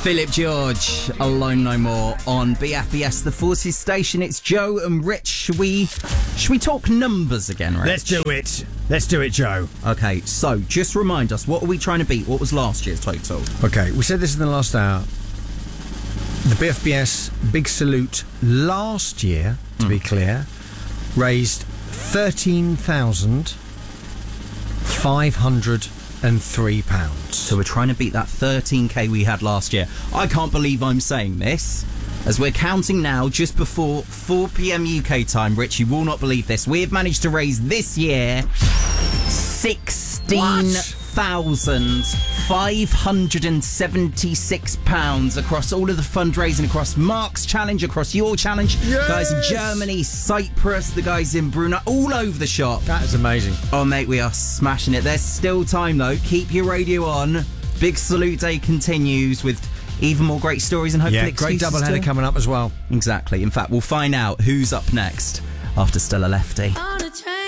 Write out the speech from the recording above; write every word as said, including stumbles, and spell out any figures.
Philip George, Alone No More on B F B S, the Forces station. It's Joe and Rich. Should we, should we talk numbers again, Rich? Let's do it. Let's do it, Joe. Okay, so just remind us, what are we trying to beat? What was last year's total? Okay, we said this in the last hour. The B F B S Big Salute last year, to mm. be clear, raised thirteen thousand five hundred three pounds. So we're trying to beat that thirteen k we had last year. I can't believe I'm saying this, as we're counting now just before four p.m. U K time. Rich, you will not believe this. We have managed to raise this year sixteen thousand five hundred seventy-six pounds across all of the fundraising, across Mark's challenge, across your challenge. Yes! Guys in Germany, Cyprus, the guys in Brunei, all over the shop. That is amazing. Oh, mate, we are smashing it. There's still time, though. Keep your radio on. Big Salute Day continues with even more great stories and hopefully yeah, great doubleheader too. coming up as well. Exactly. In fact, we'll find out who's up next after Stella Lefty.